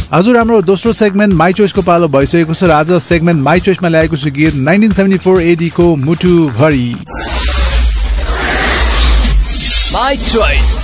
हजुर हाम्रो दोस्रो सेगमेन्ट माई चोइसको पालो भइसकेको छ र आज सेगमेन्ट माई चोइसमा ल्याएको छु गीत 1974 एडी को मुटु भरि। My choice